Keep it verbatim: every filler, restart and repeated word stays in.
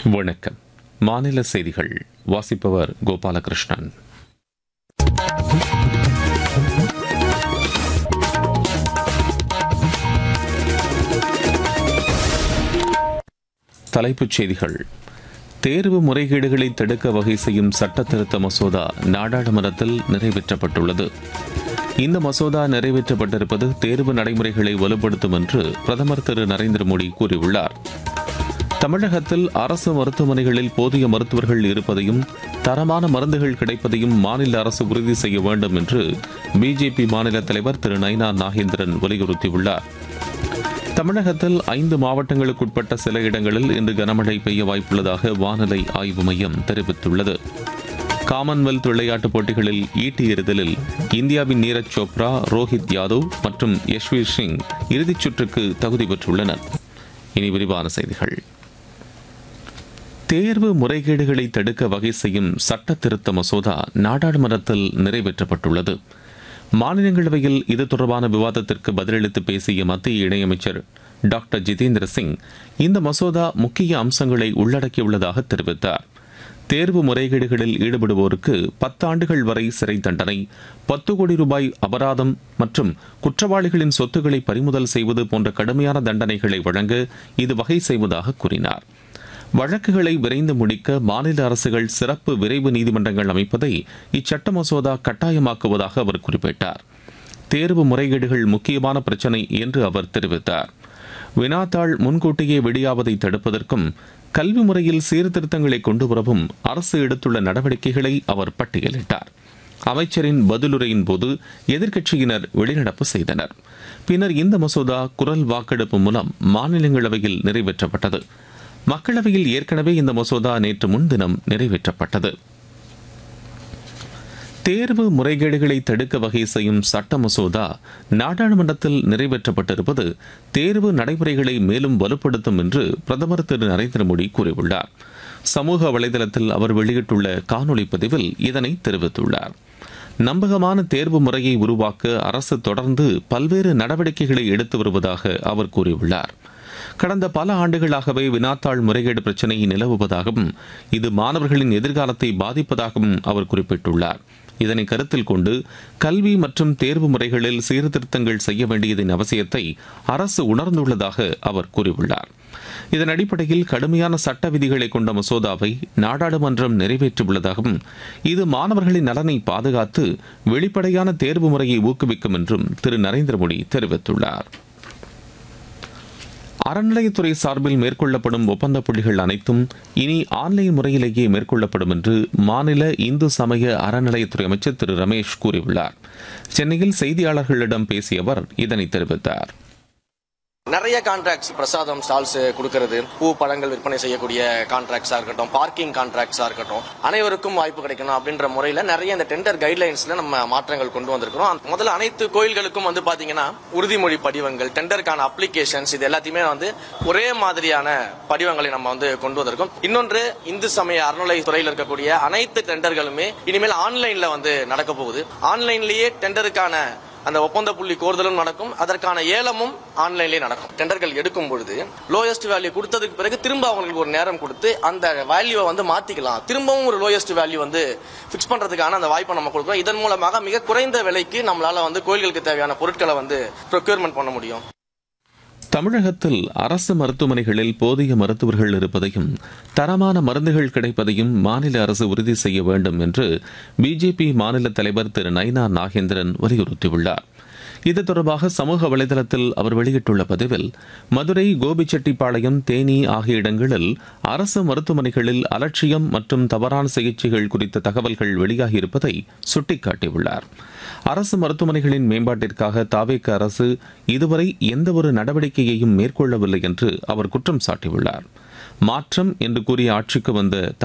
வணக்கம். மாநில செய்திகள் வாசிப்பவர் கோபாலகிருஷ்ணன். தலைப்புச் செய்திகள். தேர்வு முறைகேடுகளை தடுக்க வகை செய்யும் சட்ட திருத்த மசோதா நாடாளுமன்றத்தில் நிறைவேற்றப்பட்டுள்ளது. இந்த மசோதா நிறைவேற்றப்பட்டிருப்பது தேர்வு நடைமுறைகளை வலுப்படுத்தும் என்று பிரதமர் திரு நரேந்திர மோடி கூறியுள்ளார். தமிழகத்தில் அரசு மருத்துவமனைகளில் போதிய மருத்துவர்கள் இருப்பதையும் தரமான மருந்துகள் கிடைப்பதையும் மாநில அரசு உறுதி செய்ய வேண்டும் என்று பிஜேபி மாநில தலைவர் திரு நயினா நாகேந்திரன் வலியுறுத்தியுள்ளார். தமிழகத்தில் ஐந்து மாவட்டங்களுக்குட்பட்ட சில இடங்களில் இன்று கனமழை பெய்ய வாய்ப்புள்ளதாக வானிலை ஆய்வு மையம் தெரிவித்துள்ளது. காமன்வெல்த் விளையாட்டுப் போட்டிகளில் ஈட்டி எறிதலில் இந்தியாவின் நீரஜ் சோப்ரா, ரோஹித் யாதவ் மற்றும் யஷ்வீர் சிங் இறுதிச் சுற்றுக்கு தகுதி பெற்றுள்ளனர். இனி விரிவான செய்திகள். தேர்வு முறைகேடுகளை தடுக்க வகை செய்யும் சட்ட திருத்த மசோதா நாடாளுமன்றத்தில் நிறைவேற்றப்பட்டுள்ளது. மாநிலங்களவையில் இது தொடர்பான விவாதத்திற்கு பதிலளித்து பேசிய மத்திய இணையமைச்சர் டாக்டர் ஜிதேந்திர சிங் இந்த மசோதா முக்கிய அம்சங்களை உள்ளடக்கியுள்ளதாக தெரிவித்தார். தேர்வு முறைகேடுகளில் ஈடுபடுவோருக்கு பத்தாண்டுகள் வரை சிறை தண்டனை, பத்து கோடி ரூபாய் அபராதம் மற்றும் குற்றவாளிகளின் சொத்துக்களை பறிமுதல் செய்வது போன்ற கடுமையான தண்டனைகளை வழங்க இது வகை செய்வதாக கூறினார். வழக்குகளை விரைந்து முடிக்க மாநில அரசுகள் சிறப்பு விரைவு நீதிமன்றங்கள் அமைப்பதை இச்சட்ட மசோதா கட்டாயமாக்குவதாக அவர் குறிப்பிட்டார். தேர்வு முறைகேடுகள் முக்கியமான பிரச்சினை என்று அவர் தெரிவித்தார். வினாத்தாள் முன்கூட்டியே வெளியாவதை தடுப்பதற்கும் கல்வி முறையில் சீர்திருத்தங்களை கொண்டுவரவும் அரசு எடுத்துள்ள நடவடிக்கைகளை அவர் பட்டியலிட்டார். அமைச்சரின் பதிலுரையின் போது எதிர்க்கட்சியினர் வெளிநடப்பு செய்தனர். பின்னர் இந்த மசோதா குரல் வாக்கெடுப்பு மூலம் மாநிலங்களவையில் நிறைவேற்றப்பட்டது. மக்களவையில் ஏற்கனவே இந்த மசோதா நேற்று முன்தினம் நிறைவேற்றப்பட்டது. தேர்வு முறைகேடுகளை தடுக்க வகை செய்யும் சட்ட மசோதா நாடாளுமன்றத்தில் நிறைவேற்றப்பட்டிருப்பது தேர்வு நடைமுறைகளை மேலும் வலுப்படுத்தும் என்று பிரதமர் திரு நரேந்திர மோடி கூறியுள்ளார். சமூக வலைதளத்தில் அவர் வெளியிட்டுள்ள காணொலி பதிவில் இதனை தெரிவித்துள்ளார். நம்பகமான தேர்வு முறையை உருவாக்க அரசு தொடர்ந்து பல்வேறு நடவடிக்கைகளை எடுத்து வருவதாக அவர் கூறியுள்ளார். கடந்த பல ஆண்டுகளாகவே வினாத்தாள் முறைகேடு பிரச்சினை நிலவுவதாகவும் இது மாணவர்களின் எதிர்காலத்தை பாதிப்பதாகவும் அவர் குறிப்பிட்டுள்ளார். இதனை கருத்தில் கொண்டு கல்வி மற்றும் தேர்வு முறைகளில் சீர்திருத்தங்கள் செய்ய வேண்டியதன் அவசியத்தை அரசு உணர்ந்துள்ளதாக அவர் கூறியுள்ளார். இதன் அடிப்படையில் கடுமையான சட்ட விதிகளை கொண்ட மசோதாவை நாடாளுமன்றம் நிறைவேற்றியுள்ளதாகவும் இது மாணவர்களின் நலனை பாதுகாத்து வெளிப்படையான தேர்வு முறையை ஊக்குவிக்கும் என்றும் திரு நரேந்திர மோடி தெரிவித்துள்ளார். அறநிலையத்துறை சார்பில் மேற்கொள்ளப்படும் ஒப்பந்த புள்ளிகள் அனைத்தும் இனி ஆன்லைன் முறையிலேயே மேற்கொள்ளப்படும் என்று மாநில இந்து சமய அறநிலையத்துறை அமைச்சர் திரு ரமேஷ் கூறியுள்ளார். சென்னையில் செய்தியாளர்களிடம் பேசிய அவர் இதனை தெரிவித்தார். நிறைய கான்ட்ராக்ட்ஸ், பிரசாதம் ஸ்டால்ஸ் கொடுக்கறது, பூ பழங்கள் விற்பனை செய்யக்கூடிய கான்ட்ராக்ட்ஸா இருக்கட்டும், பார்க்கிங் கான்ட்ராக்ட்ஸா இருக்கட்டும், அனைவருக்கும் வாய்ப்பு கிடைக்கணும் அப்படின்ற முறையில நிறைய இந்த டெண்டர் கைட்லைன்ஸ்ல நம்ம மாற்றங்கள் கொண்டு வந்திருக்கிறோம். முதல்ல அனைத்து கோயில்களுக்கும் வந்து பாத்தீங்கன்னா உறுதிமொழி படிவங்கள், டெண்டருக்கான அப்ளிகேஷன்ஸ், இது எல்லாத்தையுமே வந்து ஒரே மாதிரியான படிவங்களை நம்ம வந்து கொண்டு வந்திருக்கோம். இன்னொன்று, இந்து சமய அறநிலையத்துறையில் இருக்கக்கூடிய அனைத்து டெண்டர்களுமே இனிமேல் ஆன்லைன்ல வந்து நடக்க போகுது. ஆன்லைன்லயே டெண்டருக்கான அந்த ஒப்பந்த புள்ளி கோருதலும் நடக்கும், அதற்கான ஏலமும் ஆன்லைன்லேயே நடக்கும். டெண்டர்கள் எடுக்கும் பொழுது லோயஸ்ட் வேல்யூ கொடுத்ததுக்கு பிறகு திரும்ப அவங்களுக்கு ஒரு நேரம் கொடுத்து அந்த வேல்யூவை வந்து மாத்திக்கலாம், திரும்பவும் ஒரு லோயஸ்ட் வேல்யூ வந்து பிக்ஸ் பண்றதுக்கான அந்த வாய்ப்பை நம்ம கொடுக்கிறோம். இதன் மூலமாக மிக குறைந்த விலைக்கு நம்மளால வந்து கோயில்களுக்கு தேவையான பொருட்களை வந்து ப்ரொக்யூர்மெண்ட் பண்ண முடியும். தமிழகத்தில் அரசு மருத்துவமனைகளில் போதிய மருத்துவர்கள் இருப்பதையும் தரமான மருந்துகள் கிடைப்பதையும் மாநில அரசு உறுதி செய்ய வேண்டும் என்று பிஜேபி மாநில தலைவர் திரு நயினா நாகேந்திரன் வலியுறுத்தியுள்ளார். இது தொடர்பாக சமூக வலைதளத்தில் அவர் வெளியிட்டுள்ள பதிவில், மதுரை, கோபிச்செட்டிப்பாளையம், தேனி ஆகிய இடங்களில் அரசு மருத்துவமனைகளில் அலட்சியம் மற்றும் தவறான சிகிச்சைகள் குறித்த தகவல்கள் வெளியாகியிருப்பதை சுட்டிக்காட்டியுள்ளார். அரசு மருத்துவமனைகளின் மேம்பாட்டிற்காக தாவேக அரசு இதுவரை எந்தவொரு நடவடிக்கையையும் மேற்கொள்ளவில்லை என்று அவர் குற்றம் சாட்டியுள்ளார். மாற்றம் என்று கூறிய ஆட்சிக்கு வந்த